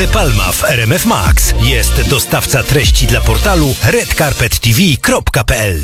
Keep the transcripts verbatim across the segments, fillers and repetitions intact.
De Palma w R M F Max. Jest dostawca treści dla portalu red carpet t v kropka p l.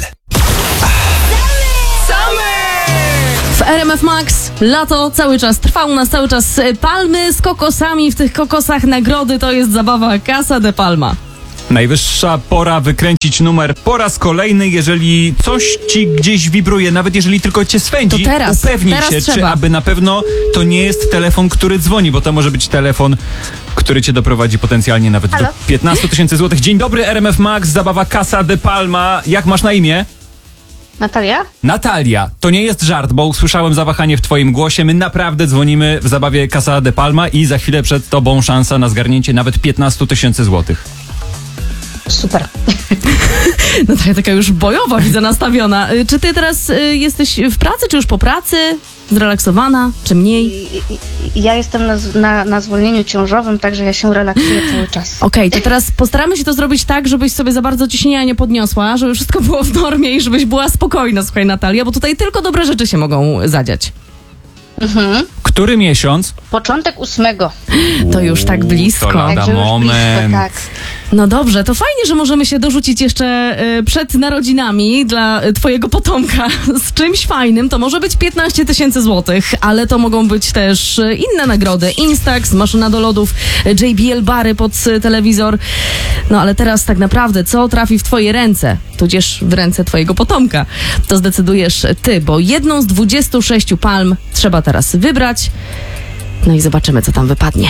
W R M F Max lato cały czas trwa, u nas cały czas palmy z kokosami, w tych kokosach nagrody, to jest zabawa Casa de Palma. Najwyższa pora wykręcić numer po raz kolejny, jeżeli coś ci gdzieś wibruje, nawet jeżeli tylko cię swędzi, to teraz, upewnij teraz się, trzeba. czy aby na pewno to nie jest telefon, który dzwoni, bo to może być telefon, który cię doprowadzi potencjalnie nawet Halo? do piętnaście tysięcy złotych. Dzień dobry, R M F Max, zabawa Casa de Palma. Jak masz na imię? Natalia? Natalia, to nie jest żart, bo usłyszałem zawahanie w twoim głosie. My naprawdę dzwonimy w zabawie Casa de Palma i za chwilę przed tobą szansa na zgarnięcie nawet piętnaście tysięcy złotych. Super. No to ja taka już bojowa, widzę, nastawiona. Y, Czy ty teraz y, jesteś w pracy, czy już po pracy? Zrelaksowana, czy mniej? I, i, ja jestem na, z- na, na zwolnieniu ciążowym, także ja się relaksuję cały czas. Okej, to teraz postaramy się to zrobić tak, żebyś sobie za bardzo ciśnienia nie podniosła, żeby wszystko było w normie i żebyś była spokojna, słuchaj, Natalia, bo tutaj tylko dobre rzeczy się mogą zadziać. Mhm. Który miesiąc? Początek ósmego. To już tak blisko. To lada Także już moment. blisko, tak. No dobrze, to fajnie, że możemy się dorzucić jeszcze y, przed narodzinami dla y, twojego potomka z czymś fajnym. To może być piętnaście tysięcy złotych, ale to mogą być też y, inne nagrody. Instax, maszyna do lodów, y, J B L bary pod y, telewizor. No ale teraz tak naprawdę, co trafi w twoje ręce, tudzież w ręce twojego potomka, to zdecydujesz ty, bo jedną z dwudziestu sześciu palm trzeba teraz wybrać. No i zobaczymy, co tam wypadnie.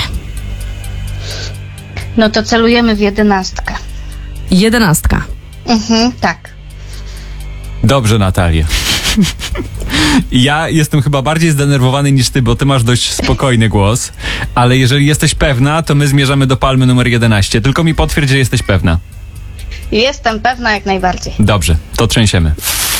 No to celujemy w jedenastkę. Jedenastka. Mhm, tak. Dobrze, Natalia. Ja jestem chyba bardziej zdenerwowany niż ty, bo ty masz dość spokojny głos, ale jeżeli jesteś pewna, to my zmierzamy do palmy numer jedenaście. Tylko mi potwierdź, że jesteś pewna. Jestem pewna jak najbardziej. Dobrze, to trzęsiemy.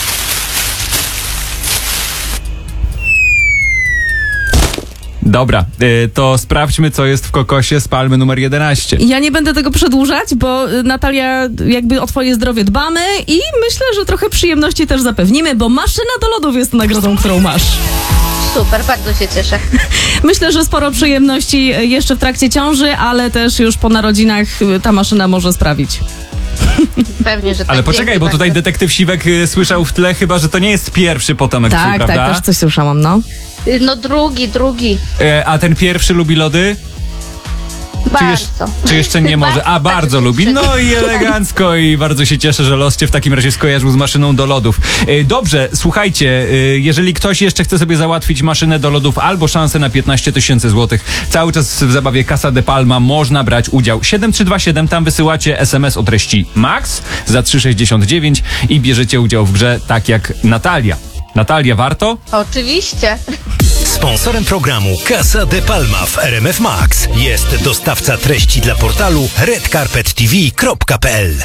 Dobra, y, to sprawdźmy, co jest w kokosie z palmy numer jedenaście. Ja nie będę tego przedłużać, bo y, Natalia, jakby o twoje zdrowie dbamy i myślę, że trochę przyjemności też zapewnimy, bo maszyna do lodów jest nagrodą, którą masz. Super, bardzo się cieszę. Myślę, że sporo przyjemności y, jeszcze w trakcie ciąży, ale też już po narodzinach y, ta maszyna może sprawić. Pewnie, że tak. Ale poczekaj, Dzięki bo tutaj bardzo. detektyw Siwek y, słyszał w tle chyba, że to nie jest pierwszy potomek twój, Tak, prawda? tak, też coś słyszałam, no. Y, No drugi, drugi. E, a ten pierwszy lubi lody? Czy, jeż, Bardzo. czy jeszcze nie może? A, bardzo lubi. No i elegancko i bardzo się cieszę, że los cię w takim razie skojarzył z maszyną do lodów. E, dobrze, słuchajcie, e, jeżeli ktoś jeszcze chce sobie załatwić maszynę do lodów albo szansę na piętnaście tysięcy złotych, cały czas w zabawie Casa de Palma można brać udział. siedem trzy dwa siedem, tam wysyłacie S M S o treści MAX za trzy sześćdziesiąt dziewięć i bierzecie udział w grze tak jak Natalia. Natalia, warto? Oczywiście. Sponsorem programu Casa de Palma w R M F Max jest dostawca treści dla portalu red carpet t v kropka p l.